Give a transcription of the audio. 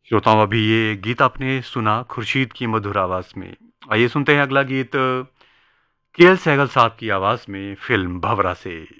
श्रोताओं, अभी ये गीत आपने सुना खुर्शीद की मधुर आवाज़ में। आइए सुनते हैं अगला गीत केएल सहगल साहब की आवाज़ में फ़िल्म भँवरा से।